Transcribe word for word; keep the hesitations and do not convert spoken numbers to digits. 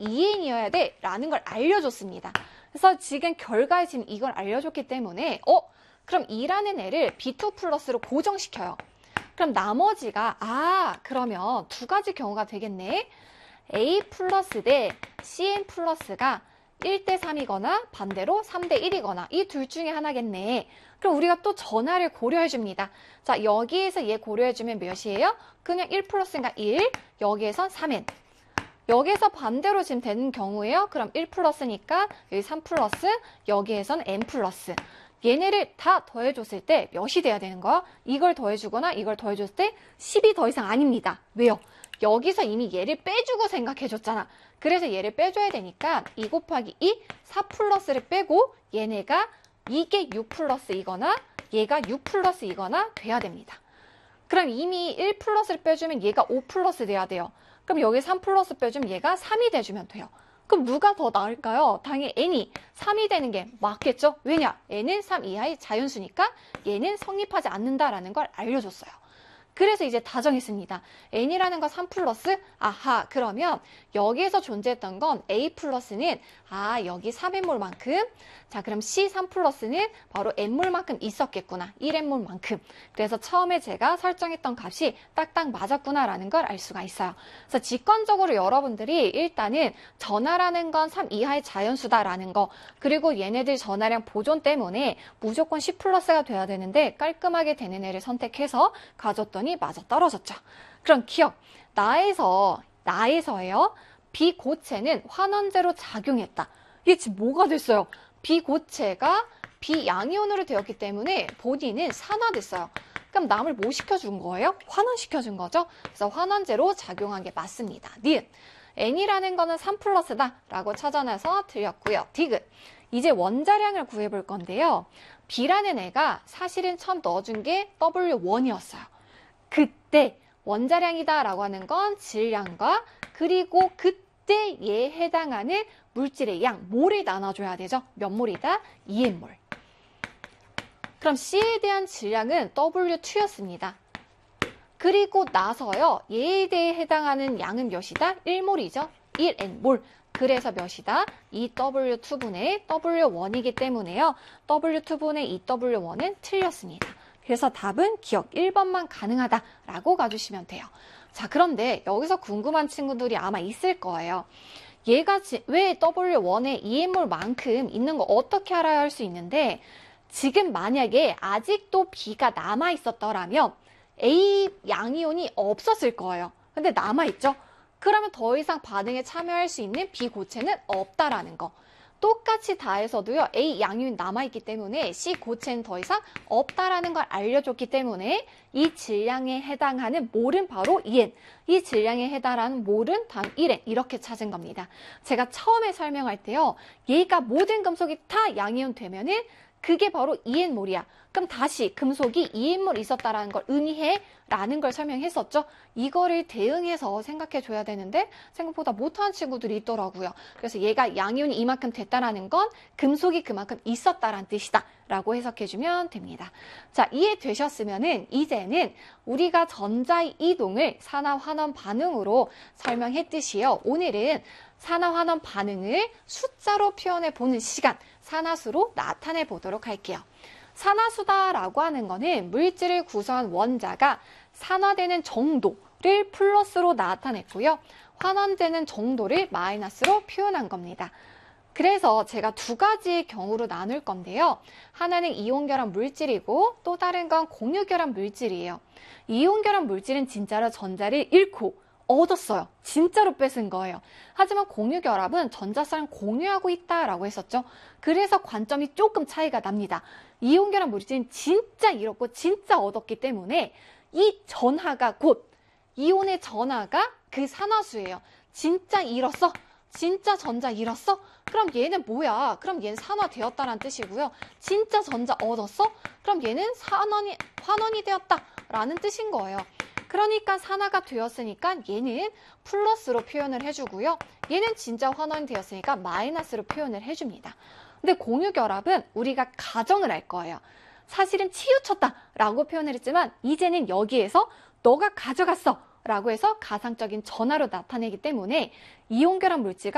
이엔이어야 돼 라는 걸 알려줬습니다. 그래서 지금 결과에 지금 이걸 알려줬기 때문에 어? 그럼 이라는 애를 비 투 플러스로 고정시켜요. 그럼 나머지가 아 그러면 두 가지 경우가 되겠네. A 플러스 대 씨엔 플러스가 일 대 삼이거나 반대로 삼 대 일이거나 이 둘 중에 하나겠네. 그럼 우리가 또 전화를 고려해 줍니다. 자, 여기에서 얘 고려해 주면 몇이에요? 그냥 일 플러스니까 일, 여기에선 삼 엔. 여기에서 반대로 지금 되는 경우에요. 그럼 일 플러스니까 여기 삼 플러스, 여기에선 n 플러스. 얘네를 다 더해줬을 때 몇이 돼야 되는 거야? 이걸 더해주거나 이걸 더해줬을 때 십이 더 이상 아닙니다. 왜요? 여기서 이미 얘를 빼주고 생각해줬잖아. 그래서 얘를 빼줘야 되니까 이 곱하기 이, 사 플러스를 빼고 얘네가 이게 육 플러스이거나 얘가 육 플러스이거나 돼야 됩니다. 그럼 이미 일 플러스를 빼주면 얘가 오 플러스 돼야 돼요. 그럼 여기 삼 플러스 빼주면 얘가 삼이 돼주면 돼요. 그럼 누가 더 나을까요? 당연히 n이 삼이 되는 게 맞겠죠? 왜냐? n은 삼 이하의 자연수니까 얘는 성립하지 않는다라는 걸 알려줬어요. 그래서 이제 다 정했습니다. n이라는 거 삼 플러스, 아하, 그러면 여기에서 존재했던 건 a 플러스는 아 여기 삼 엔몰만큼, 자 그럼 c 삼 플러스는 바로 n몰만큼 있었겠구나, 일 엔몰만큼. 그래서 처음에 제가 설정했던 값이 딱딱 맞았구나라는 걸 알 수가 있어요. 그래서 직관적으로 여러분들이 일단은 전하라는 건 삼 이하의 자연수다라는 거, 그리고 얘네들 전하량 보존 때문에 무조건 C 플러스가 돼야 되는데 깔끔하게 되는 애를 선택해서 가졌더니 맞아 떨어졌죠. 그럼 기억, 나에서, 나에서예요. 비고체는 환원제로 작용했다. 이게 지금 뭐가 됐어요? 비고체가 비양이온으로 되었기 때문에 본인은 산화됐어요. 그럼 남을 뭐 시켜준 거예요? 환원시켜준 거죠. 그래서 환원제로 작용한 게 맞습니다. 니은. n이라는 거는 삼 플러스다 라고 찾아내서 틀렸고요. 디귿. 이제 원자량을 구해볼 건데요. B라는 애가 사실은 처음 넣어준 게 더블유 원이었어요. 그때 원자량이다 라고 하는 건 질량과 그리고 그때 얘에 해당하는 물질의 양, 몰을 나눠줘야 되죠. 몇 몰이다? 이 엔몰. 그럼 C에 대한 질량은 더블유 투였습니다. 그리고 나서요. 얘에 대해 해당하는 양은 몇이다? 일 몰이죠. 일 엔몰. 그래서 몇이다? 이 더블유 투분의 더블유 원이기 때문에요. 더블유 투분의 이 더블유 원은 틀렸습니다. 그래서 답은 기억 일 번만 가능하다라고 가주시면 돼요. 자, 그런데 여기서 궁금한 친구들이 아마 있을 거예요. 얘가 왜 더블유 원에 이 엔몰만큼 있는 거 어떻게 알아야 할 수 있는데, 지금 만약에 아직도 B가 남아있었더라면 A 양이온이 없었을 거예요. 근데 남아있죠? 그러면 더 이상 반응에 참여할 수 있는 B 고체는 없다라는 거. 똑같이 다해서도요. A 양이온이 남아있기 때문에 C 고체는 더 이상 없다라는 걸 알려줬기 때문에 이 질량에 해당하는 몰은 바로 이 엔. 이 질량에 해당하는 몰은 다음 일 엔. 이렇게 찾은 겁니다. 제가 처음에 설명할 때요. 얘가 모든 금속이 다 양이온 되면은 그게 바로 이 엔몰이야. 그럼 다시 금속이 이 엔몰 있었다라는 걸 의미해 라는 걸 설명했었죠. 이거를 대응해서 생각해 줘야 되는데 생각보다 못하는 친구들이 있더라고요. 그래서 얘가 양이온이 이만큼 됐다라는 건 금속이 그만큼 있었다라는 뜻이다 라고 해석해 주면 됩니다. 자, 이해되셨으면은 이제는 우리가 전자의 이동을 산화환원 반응으로 설명했듯이요. 오늘은 산화환원 반응을 숫자로 표현해 보는 시간, 산화수로 나타내 보도록 할게요. 산화수다라고 하는 거는 물질을 구성한 원자가 산화되는 정도를 플러스로 나타냈고요. 환원되는 정도를 마이너스로 표현한 겁니다. 그래서 제가 두 가지의 경우로 나눌 건데요. 하나는 이온결합 물질이고 또 다른 건 공유결합 물질이에요. 이온결합 물질은 진짜로 전자를 잃고 얻었어요. 진짜로 뺏은 거예요. 하지만 공유결합은 전자쌍을 공유하고 있다라고 했었죠. 그래서 관점이 조금 차이가 납니다. 이온결합 물질은 진짜 잃었고 진짜 얻었기 때문에 이 전하가 곧 이온의 전하가 그 산화수예요. 진짜 잃었어? 진짜 전자 잃었어? 그럼 얘는 뭐야? 그럼 얘는 산화되었다라는 뜻이고요. 진짜 전자 얻었어? 그럼 얘는 산원이, 환원이 되었다라는 뜻인 거예요. 그러니까 산화가 되었으니까 얘는 플러스로 표현을 해주고요. 얘는 진짜 환원이 되었으니까 마이너스로 표현을 해줍니다. 근데 공유결합은 우리가 가정을 할 거예요. 사실은 치우쳤다라고 표현을 했지만 이제는 여기에서 너가 가져갔어 라고 해서 가상적인 전하로 나타내기 때문에 이온결합 물질과